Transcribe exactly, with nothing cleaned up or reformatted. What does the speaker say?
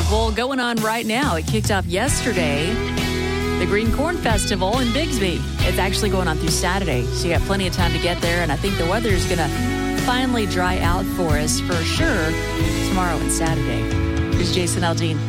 Festival going on right now. It kicked off yesterday. The Green Corn Festival in Bigsby. It's actually going on through Saturday, so you got plenty of time to get there. And I think the weather is going to finally dry out for us for sure tomorrow and Saturday. Here's Jason Aldean.